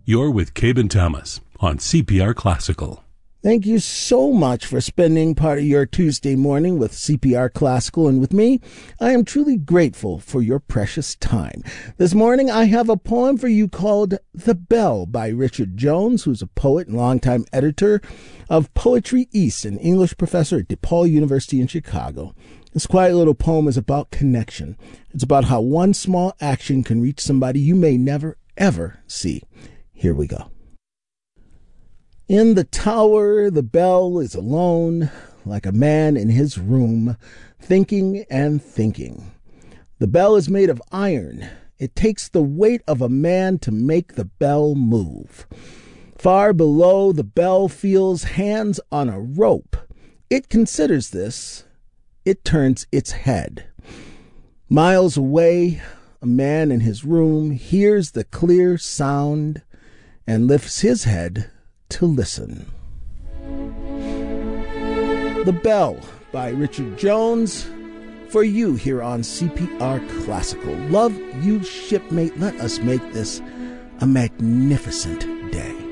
You're with Cabe Thomas on CPR Classical. Thank you so much for spending part of your Tuesday morning with CPR Classical and with me. I am truly grateful for your precious time. This morning I have a poem for you called The Bell by Richard Jones, who's a poet and longtime editor of Poetry East, an English professor at DePaul University in Chicago. This quiet little poem is about connection. It's about how one small action can reach somebody you may never, ever see. Here we go. In the tower, the bell is alone, like a man in his room, thinking and thinking. The bell is made of iron. It takes the weight of a man to make the bell move. Far below, the bell feels hands on a rope. It considers this. It turns its head. Miles away, a man in his room hears the clear sound and lifts his head to listen. The Bell by Richard Jones for you here on CPR Classical. Love you, shipmate. Let us make this a magnificent day.